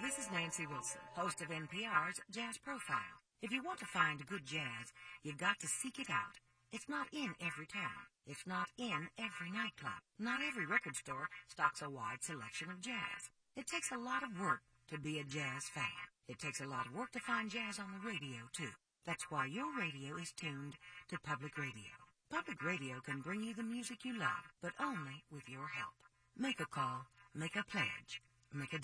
This is Nancy Wilson, host of NPR's Jazz Profile. If you want to find good jazz, you've got to seek it out. It's not in every town. It's not in every nightclub. Not every record store stocks a wide selection of jazz. It takes a lot of work to be a jazz fan. It takes a lot of work to find jazz on the radio, too. That's why your radio is tuned to Public Radio. Public Radio can bring you the music you love, but only with your help. Make a call, make a pledge, make a